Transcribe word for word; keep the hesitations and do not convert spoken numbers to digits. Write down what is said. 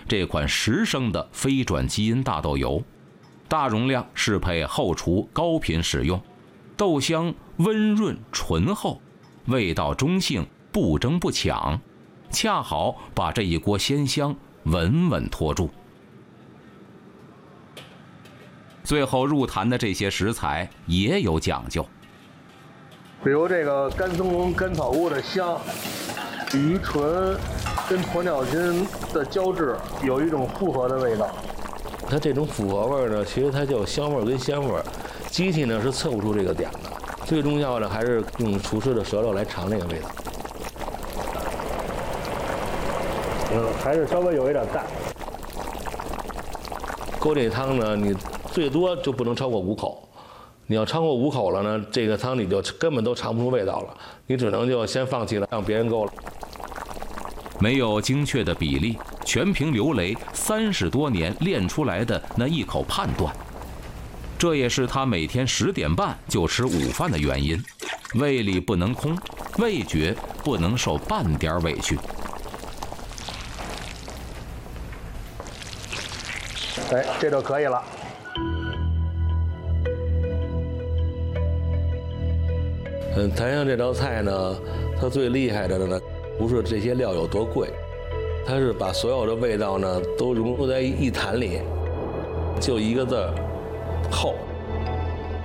这款十升的非转基因大豆油，大容量适配后厨高频使用，豆香温润醇厚，味道中性，不争不抢，恰好把这一锅鲜香稳稳拖住。最后入坛的这些食材也有讲究， 比如这个干松干草菇的香，乙醇跟鸵鸟精的交织，有一种复合的味道。 它这种复合味呢，其实它就有香味跟鲜味，机器呢是测不出这个点的。最重要的还是用厨师的舌头来尝这个味道。 嗯，还是稍微有一点淡。 勾这汤呢，你最多就不能超过五口，你要超过五口了呢，这个汤你就根本都尝不出味道了，你只能就先放弃了，让别人勾了。 没有精确的比例，全凭刘雷三十多年练出来的那一口判断。这也是他每天十点半就吃午饭的原因，胃里不能空，味觉不能受半点委屈。 哎，这就可以了。 嗯，坛香这道菜呢，它最厉害的呢，不是这些料有多贵，它是把所有的味道呢都融入在一坛里，就一个字儿，厚。